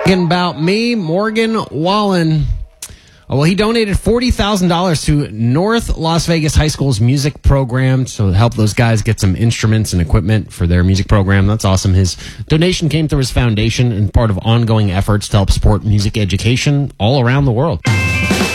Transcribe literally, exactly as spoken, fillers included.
Talking about me, Morgan Wallen. Oh, well, he donated forty thousand dollars to North Las Vegas High School's music program to help those guys get some instruments and equipment for their music program. That's awesome. His donation came through his foundation and part of ongoing efforts to help support music education all around the world.